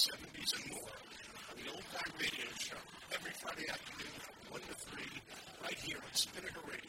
70s and more on the Old Time Radio Show every Friday afternoon from 1 to 3 right here on Spinnaker Radio.